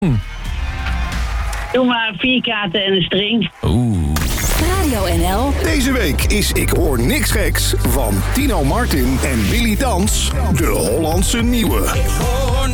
Doe maar 4 kaarten en een string. Radio NL. Deze week is Ik Hoor Niks Geks van Tino Martin en Willy Dans de Hollandse Nieuwe.